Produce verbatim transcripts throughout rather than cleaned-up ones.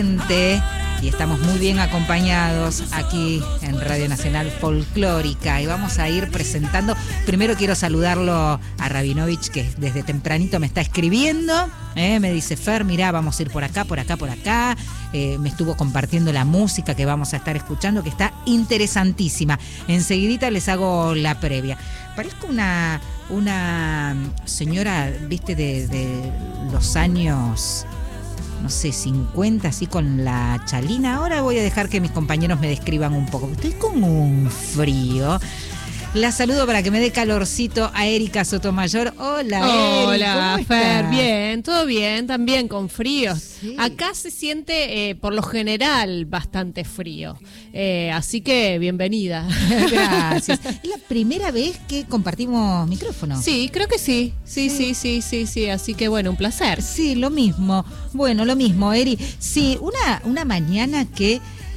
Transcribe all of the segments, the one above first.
Y estamos muy bien acompañados aquí en Radio Nacional Folclórica y vamos a ir presentando. Primero quiero saludarlo a Rabinovich, que desde tempranito me está escribiendo, ¿eh? Me dice: Fer, mirá, vamos a ir por acá, por acá, por acá. Eh, me estuvo compartiendo la música que vamos a estar escuchando, que está interesantísima. Enseguidita les hago la previa. Parezco una, una señora, viste, de, de los años, no sé, cincuenta, así con la chalina. Ahora voy a dejar que mis compañeros me describan un poco. Estoy con un frío. La saludo para que me dé calorcito a Erika Sotomayor. Hola, Hola, Eri, Fer, bien, todo bien, también con frío. Sí. Acá se siente, eh, por lo general, bastante frío. Eh, así que, bienvenida. Gracias. ¿Es la primera vez que compartimos micrófono? Sí, creo que sí. Sí, sí, sí, sí, sí, sí. Así que, bueno, un placer. Sí, lo mismo. Bueno, lo mismo, Eri. Sí, una, una mañana que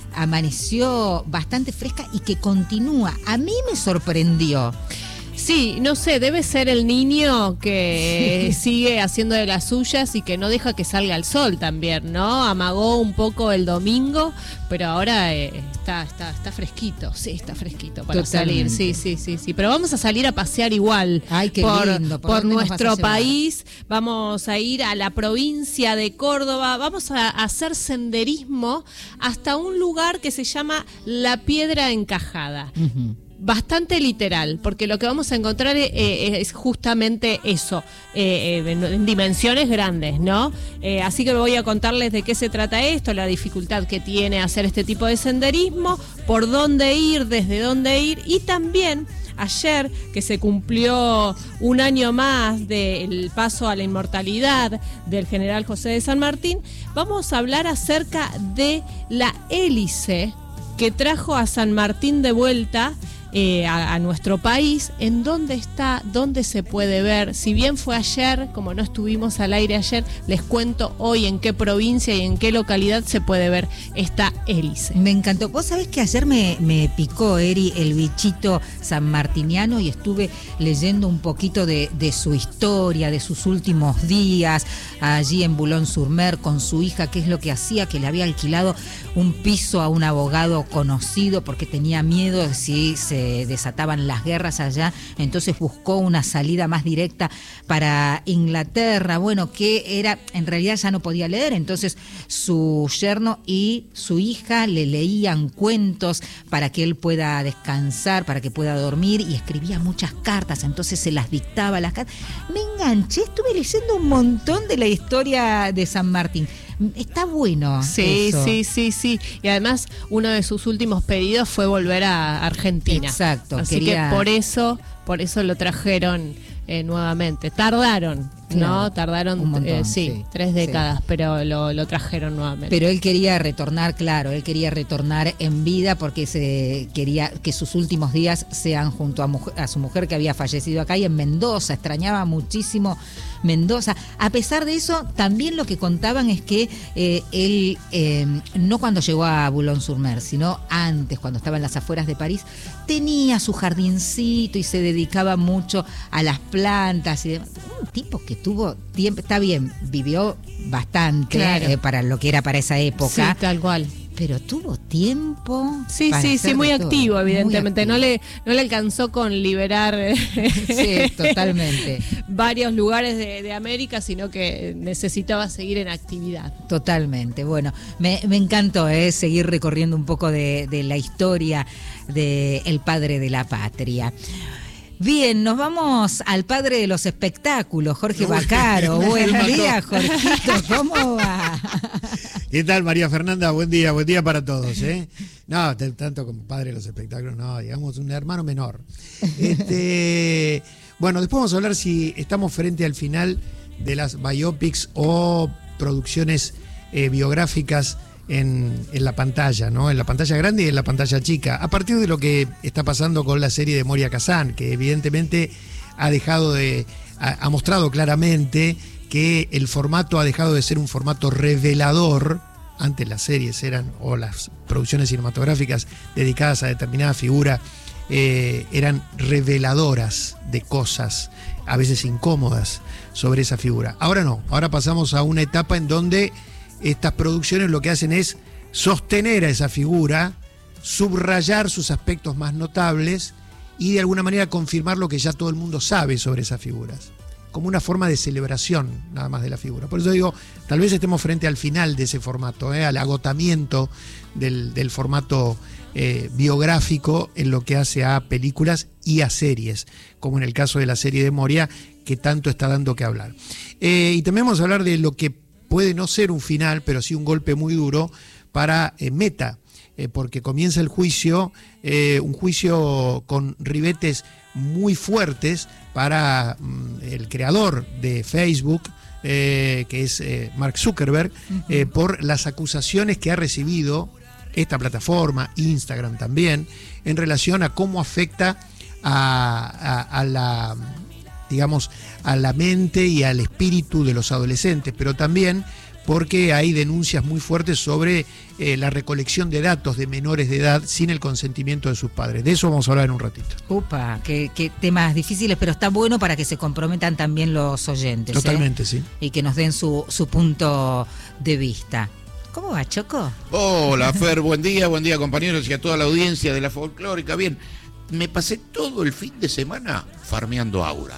amaneció bastante fresca y que continúa. A mí me sorprendió. Sí, no sé, debe ser el niño que sí. sigue haciendo de las suyas y que no deja que salga el sol también, ¿no? Amagó un poco el domingo, pero ahora eh, está, está, está fresquito, sí, está fresquito para Totalmente. salir, sí, sí, sí, sí. Pero vamos a salir a pasear igual. Ay, qué por, lindo. ¿Por, por nuestro país. Vamos a ir a la provincia de Córdoba, vamos a hacer senderismo hasta un lugar que se llama La Piedra Encajada. Uh-huh. Bastante literal, porque lo que vamos a encontrar es, eh, es justamente eso, eh, eh, en, en dimensiones grandes, ¿no? Eh, así que voy a contarles de qué se trata esto, la dificultad que tiene hacer este tipo de senderismo, por dónde ir, desde dónde ir, y también ayer, que se cumplió un año más del paso a la inmortalidad del general José de San Martín, vamos a hablar acerca de la hélice que trajo a San Martín de vuelta Eh, a, a nuestro país. En dónde está, dónde se puede ver. Si bien fue ayer, como no estuvimos al aire ayer, les cuento hoy en qué provincia y en qué localidad se puede ver esta hélice. Me encantó. Vos sabés que ayer me, me picó, Eri, el bichito sanmartiniano y estuve leyendo un poquito de, de su historia, de sus últimos días allí en Boulogne-sur-Mer con su hija, qué es lo que hacía, que le había alquilado un piso a un abogado conocido porque tenía miedo de si se desataban las guerras allá, entonces buscó una salida más directa para Inglaterra. Bueno, que era, en realidad ya no podía leer, entonces su yerno y su hija le leían cuentos para que él pueda descansar, para que pueda dormir, y escribía muchas cartas, entonces se las dictaba las cartas. Me enganché, estuve leyendo un montón de la historia de San Martín. Está bueno. Sí, eso. sí, sí, sí. Y además uno de sus últimos pedidos fue volver a Argentina. Exacto. Así quería... que por eso, por eso lo trajeron eh, nuevamente. Tardaron, claro, ¿no? Tardaron un montón, eh, sí, sí, tres décadas, sí. pero lo, lo trajeron nuevamente. Pero él quería retornar, claro, él quería retornar en vida porque se quería que sus últimos días sean junto a, mujer, a su mujer que había fallecido acá y en Mendoza. Extrañaba muchísimo Mendoza. A pesar de eso, también lo que contaban es que eh, él, eh, no cuando llegó a Boulogne-sur-Mer, sino antes, cuando estaba en las afueras de París, tenía su jardincito y se dedicaba mucho a las plantas y demás. Un tipo que tuvo tiempo, está bien, vivió bastante, claro, eh, para lo que era para esa época. Sí, tal cual. Pero tuvo tiempo. Sí, sí, sí, muy activo, evidentemente. Muy activo. No le, no le alcanzó con liberar sí, totalmente. varios lugares de, de América, sino que necesitaba seguir en actividad. Totalmente. Bueno, me, me encantó eh, seguir recorriendo un poco de, de la historia del padre de la patria. Bien, nos vamos al padre de los espectáculos, Jorge Baccaro. Buen día, Jorgito, ¿cómo va? ¿Qué tal, María Fernanda? Buen día, buen día para todos, ¿eh? No, tanto como padre de los espectáculos, no, digamos un hermano menor. Este, bueno, después vamos a hablar si estamos frente al final de las biopics o producciones eh, biográficas En, en la pantalla, ¿no? En la pantalla grande y en la pantalla chica, a partir de lo que está pasando con la serie de Moria Kazan, que evidentemente ha dejado de, ha, ha mostrado claramente que el formato ha dejado de ser un formato revelador. Antes las series eran, o las producciones cinematográficas dedicadas a determinada figura, eh, eran reveladoras de cosas, a veces incómodas, sobre esa figura. Ahora no, ahora pasamos a una etapa en donde estas producciones lo que hacen es sostener a esa figura, subrayar sus aspectos más notables y de alguna manera confirmar lo que ya todo el mundo sabe sobre esas figuras, como una forma de celebración nada más de la figura. Por eso digo, tal vez estemos frente al final de ese formato, ¿eh? al agotamiento del, del formato eh, biográfico en lo que hace a películas y a series, como en el caso de la serie de Moria, que tanto está dando que hablar. Eh, y también vamos a hablar de lo que puede no ser un final, pero sí un golpe muy duro para eh, Meta, eh, porque comienza el juicio, eh, un juicio con ribetes muy fuertes para mm, el creador de Facebook, eh, que es eh, Mark Zuckerberg, eh, por las acusaciones que ha recibido esta plataforma, Instagram también, en relación a cómo afecta a, a, a la, digamos, a la mente y al espíritu de los adolescentes, pero también porque hay denuncias muy fuertes sobre eh, la recolección de datos de menores de edad sin el consentimiento de sus padres. De eso vamos a hablar en un ratito. Upa, qué, qué temas difíciles, pero está bueno para que se comprometan también los oyentes. Totalmente, ¿eh? sí. Y que nos den su, su punto de vista. ¿Cómo va, Choco? Hola, Fer, buen día, buen día, compañeros, y a toda la audiencia de la folclórica. Bien, me pasé todo el fin de semana farmeando Aura.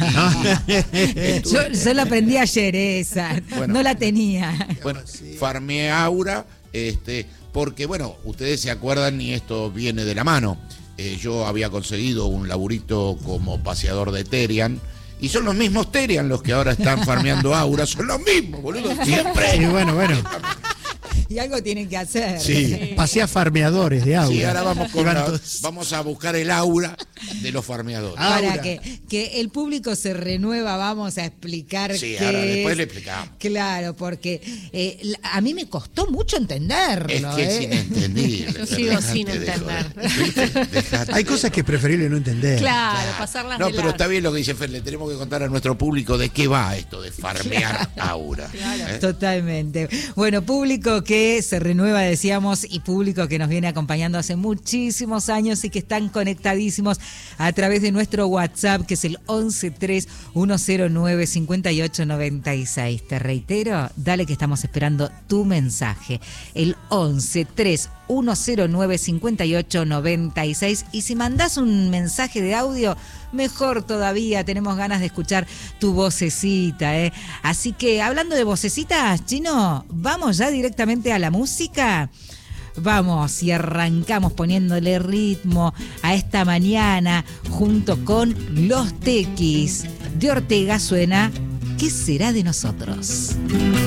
Y yo, yo la aprendí ayer esa, bueno, no la tenía. Bueno, farmeé Aura, este, porque, bueno, ustedes se acuerdan, y esto viene de la mano, eh, yo había conseguido un laburito como paseador de Terian, y son los mismos Terian los que ahora están farmeando Aura, son los mismos, boludo, siempre. Sí, bueno, bueno. Y algo tienen que hacer. Sí, pasea farmeadores de Aura. Sí, ahora vamos, con la, vamos a buscar el Aura de los farmeadores. Para Aura. que, que el público se renueva, vamos a explicar Sí, qué ahora después es. le explicamos. Claro, porque eh, a mí me costó mucho entenderlo. Es que ¿eh? es inentendible. Yo sigo sin entender. Hay cosas que es preferible no entender. Claro, Claro. pasarlas No, de pero largo. está bien lo que dice Fer, le tenemos que contar a nuestro público de qué va esto de farmear Aura. ¿eh? Totalmente. Bueno, público que se renueva, decíamos, y público que nos viene acompañando hace muchísimos años y que están conectadísimos a través de nuestro WhatsApp, que es el once tres uno cero nueve cinco ocho nueve seis. Te reitero, dale que estamos esperando tu mensaje. El once tres uno cero nueve cinco ocho nueve seis. Y si mandás un mensaje de audio, mejor todavía, tenemos ganas de escuchar tu vocecita, ¿eh? Así que, hablando de vocecitas, Chino, vamos ya directamente a la música. Vamos y arrancamos poniéndole ritmo a esta mañana junto con Los Tequis. De Ortega suena ¿Qué será de nosotros?